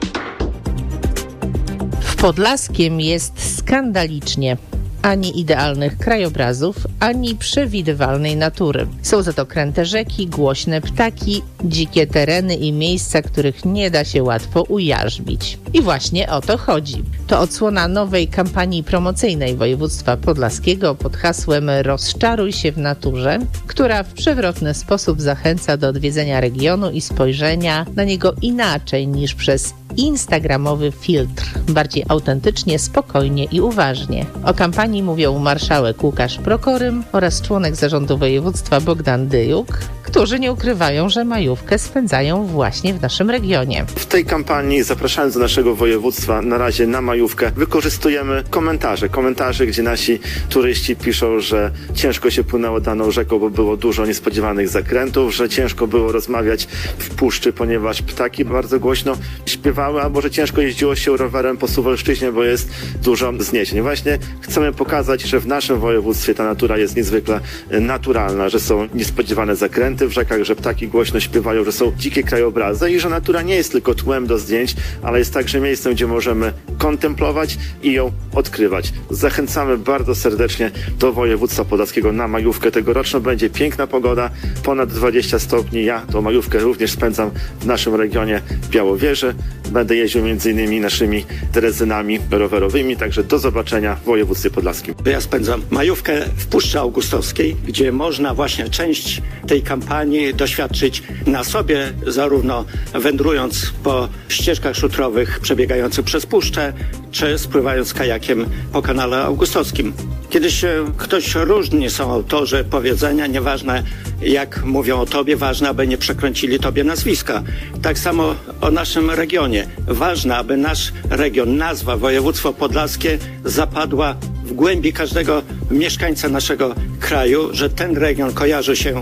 W Podlaskiem jest skandalicznie. Ani idealnych krajobrazów, ani przewidywalnej natury. Są za to kręte rzeki, głośne ptaki, dzikie tereny i miejsca, których nie da się łatwo ujarzmić. I właśnie o to chodzi. To odsłona nowej kampanii promocyjnej województwa podlaskiego pod hasłem Rozczaruj się w naturze, która w przewrotny sposób zachęca do odwiedzenia regionu i spojrzenia na niego inaczej niż przez instagramowy filtr. Bardziej autentycznie, spokojnie i uważnie. O kampanii mówią marszałek Łukasz Prokorym oraz członek zarządu województwa Bogdan Dyjuk, który którzy nie ukrywają, że majówkę spędzają właśnie w naszym regionie. W tej kampanii, zapraszając do naszego województwa na razie na majówkę, wykorzystujemy komentarze. Komentarze, gdzie nasi turyści piszą, że ciężko się płynęło daną rzeką, bo było dużo niespodziewanych zakrętów, że ciężko było rozmawiać w puszczy, ponieważ ptaki bardzo głośno śpiewały, albo że ciężko jeździło się rowerem po Suwalszczyźnie, bo jest dużo zniesień. Właśnie chcemy pokazać, że w naszym województwie ta natura jest niezwykle naturalna, że są niespodziewane zakręty w rzekach, że ptaki głośno śpiewają, że są dzikie krajobrazy i że natura nie jest tylko tłem do zdjęć, ale jest także miejscem, gdzie możemy kontemplować i ją odkrywać. Zachęcamy bardzo serdecznie do województwa podlaskiego na majówkę tegoroczną. Będzie piękna pogoda, ponad dwadzieścia stopni. Ja tą majówkę również spędzam w naszym regionie Białowieży. Będę jeździł między innymi naszymi drezynami rowerowymi, także do zobaczenia w województwie podlaskim. Ja spędzam majówkę w Puszczy Augustowskiej, gdzie można właśnie część tej kampanii doświadczyć na sobie, zarówno wędrując po ścieżkach szutrowych przebiegających przez puszczę, czy spływając kajakiem po kanale augustowskim. Kiedyś ktoś różni są autorzy powiedzenia, nieważne jak mówią o tobie, ważne, aby nie przekręcili tobie nazwiska. Tak samo o naszym regionie. Ważne, aby nasz region, nazwa województwo podlaskie zapadła w głębi każdego mieszkańca naszego kraju, że ten region kojarzy się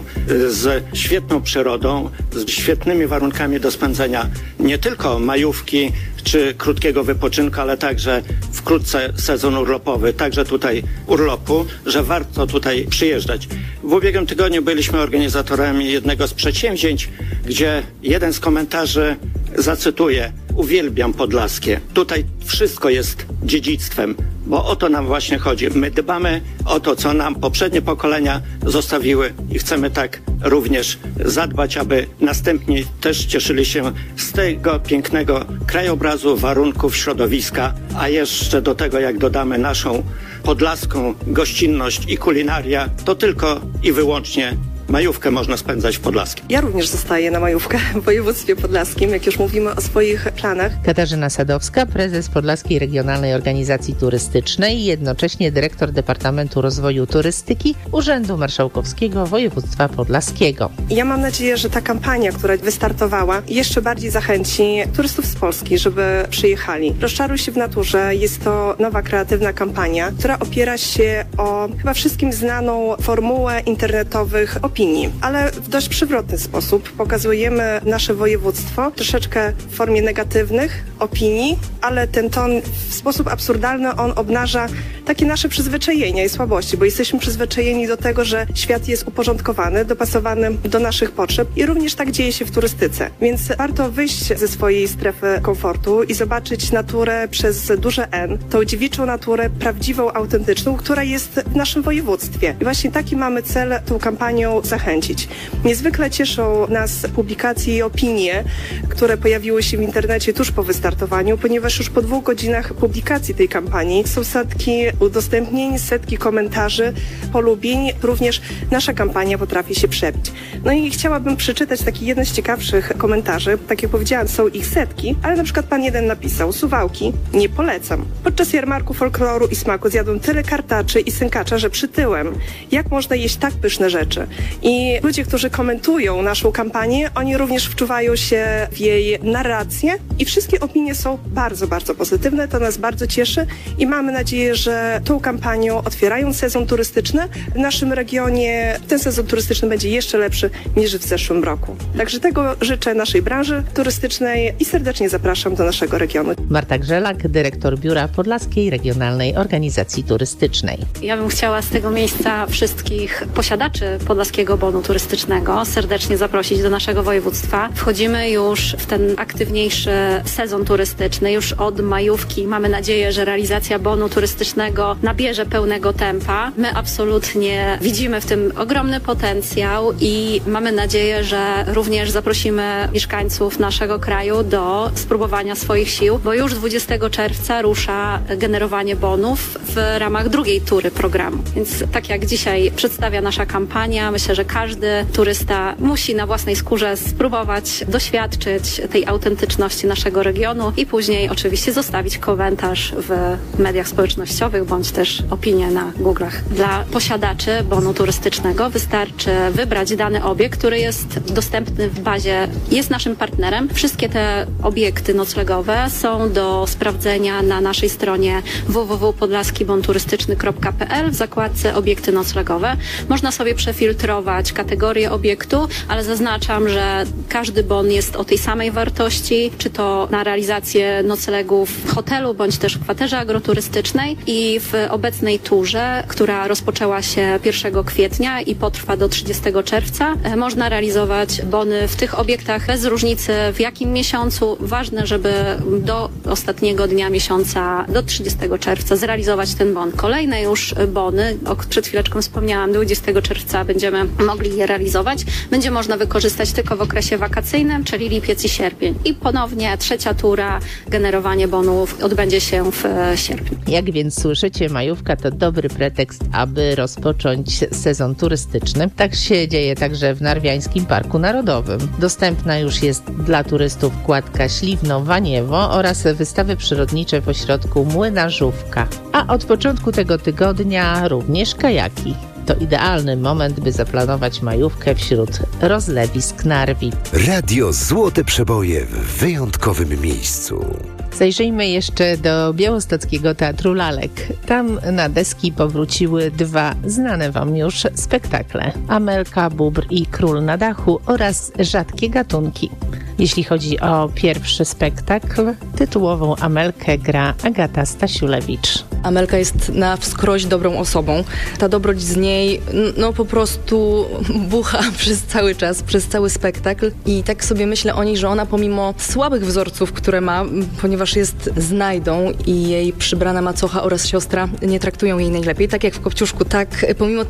z świetną przyrodą, z świetnymi warunkami do spędzenia nie tylko majówki czy krótkiego wypoczynku, ale także wkrótce sezon urlopowy, także tutaj urlopu, że warto tutaj przyjeżdżać. W ubiegłym tygodniu byliśmy organizatorami jednego z przedsięwzięć, gdzie jeden z komentarzy zacytuję: uwielbiam podlaskie. Tutaj wszystko jest dziedzictwem, bo o to nam właśnie chodzi. My dbamy o to, co nam poprzednie pokolenia zostawiły i chcemy tak również zadbać, aby następni też cieszyli się z tego pięknego krajobrazu, warunków, środowiska, a jeszcze do tego, jak dodamy naszą podlaską gościnność i kulinaria, to tylko i wyłącznie majówkę można spędzać w Podlaskiem. Ja również zostaję na majówkę w województwie podlaskim, jak już mówimy o swoich planach. Katarzyna Sadowska, prezes Podlaskiej Regionalnej Organizacji Turystycznej i jednocześnie dyrektor Departamentu Rozwoju Turystyki Urzędu Marszałkowskiego Województwa Podlaskiego. Ja mam nadzieję, że ta kampania, która wystartowała, jeszcze bardziej zachęci turystów z Polski, żeby przyjechali. Rozczaruj się w naturze. Jest to nowa, kreatywna kampania, która opiera się o chyba wszystkim znaną formułę internetowych opinii, ale w dość przywrotny sposób pokazujemy nasze województwo troszeczkę w formie negatywnych opinii, ale ten ton w sposób absurdalny on obnaża takie nasze przyzwyczajenia i słabości, bo jesteśmy przyzwyczajeni do tego, że świat jest uporządkowany, dopasowany do naszych potrzeb i również tak dzieje się w turystyce. Więc warto wyjść ze swojej strefy komfortu i zobaczyć naturę przez duże N, tą dziewiczą naturę, prawdziwą, autentyczną, która jest w naszym województwie. I właśnie taki mamy cel tą kampanią zachęcić. Niezwykle cieszą nas publikacje i opinie, które pojawiły się w internecie tuż po wystartowaniu, ponieważ już po dwóch godzinach publikacji tej kampanii są setki udostępnień, setki komentarzy, polubień. Również nasza kampania potrafi się przebić. No i chciałabym przeczytać taki jeden z ciekawszych komentarzy. Tak jak powiedziałam, są ich setki, ale na przykład pan jeden napisał: Suwałki nie polecam. Podczas jarmarku folkloru i smaku zjadłem tyle kartaczy i sękacza, że przytyłem. Jak można jeść tak pyszne rzeczy? I ludzie, którzy komentują naszą kampanię, oni również wczuwają się w jej narrację i wszystkie opinie są bardzo, bardzo pozytywne. To nas bardzo cieszy i mamy nadzieję, że tą kampanią, otwierając sezon turystyczny w naszym regionie, ten sezon turystyczny będzie jeszcze lepszy niż w zeszłym roku. Także tego życzę naszej branży turystycznej i serdecznie zapraszam do naszego regionu. Marta Grzelak, dyrektor Biura Podlaskiej Regionalnej Organizacji Turystycznej. Ja bym chciała z tego miejsca wszystkich posiadaczy Podlaskiego Bonu Turystycznego serdecznie zaprosić do naszego województwa. Wchodzimy już w ten aktywniejszy sezon turystyczny. Już od majówki mamy nadzieję, że realizacja bonu turystycznego nabierze pełnego tempa. My absolutnie widzimy w tym ogromny potencjał i mamy nadzieję, że również zaprosimy mieszkańców naszego kraju do spróbowania swoich sił, bo już dwudziestego czerwca rusza generowanie bonów w ramach drugiej tury programu. Więc tak jak dzisiaj przedstawia nasza kampania, myślę, że każdy turysta musi na własnej skórze spróbować doświadczyć tej autentyczności naszego naszego regionu i później oczywiście zostawić komentarz w mediach społecznościowych bądź też opinię na Google'ach. Dla posiadaczy bonu turystycznego wystarczy wybrać dany obiekt, który jest dostępny w bazie, jest naszym partnerem. Wszystkie te obiekty noclegowe są do sprawdzenia na naszej stronie w w w kropka podlaski bon turystyczny kropka p l w zakładce obiekty noclegowe. Można sobie przefiltrować kategorię obiektu, ale zaznaczam, że każdy bon jest o tej samej wartości, czy to na realizację noclegów w hotelu, bądź też w kwaterze agroturystycznej i w obecnej turze, która rozpoczęła się pierwszego kwietnia i potrwa do trzydziestego czerwca, można realizować bony w tych obiektach bez różnicy w jakim miesiącu. Ważne, żeby do ostatniego dnia miesiąca, do trzydziestego czerwca zrealizować ten bon. Kolejne już bony, o przed chwileczką wspomniałam, dwudziestego czerwca będziemy mogli je realizować. Będzie można wykorzystać tylko w okresie wakacyjnym, czyli lipiec i sierpień. I ponownie trzecia tura, generowanie bonów odbędzie się w sierpniu. Jak więc słyszycie, majówka to dobry pretekst, aby rozpocząć sezon turystyczny. Tak się dzieje także w Narwiańskim Parku Narodowym. Dostępna już jest dla turystów kładka Śliwno-Waniewo oraz wystawy przyrodnicze w ośrodku Młynarzówka. A od początku tego tygodnia również kajaki. To idealny moment, by zaplanować majówkę wśród rozlewisk Narwi. Radio Złote Przeboje w wyjątkowym miejscu. Zajrzyjmy jeszcze do Białostockiego Teatru Lalek. Tam na deski powróciły dwa znane wam już spektakle. Amelka, Bóbr i Król na dachu oraz Rzadkie gatunki. Jeśli chodzi o pierwszy spektakl, tytułową Amelkę gra Agata Stasiulewicz. Amelka jest na wskroś dobrą osobą. Ta dobroć z niej no po prostu bucha przez cały czas, przez cały spektakl i tak sobie myślę o niej, że ona pomimo słabych wzorców, które ma, ponieważ jest znajdą i jej przybrana macocha oraz siostra nie traktują jej najlepiej, tak jak w Kopciuszku, tak pomimo